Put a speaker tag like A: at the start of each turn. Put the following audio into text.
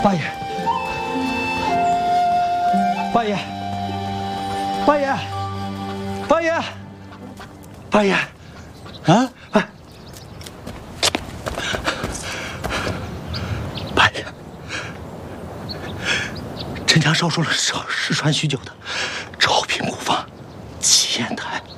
A: 八爷，八爷，八爷，八爷，八爷，啊！八爷，陈家烧出了失传许久的超品古方奇烟台。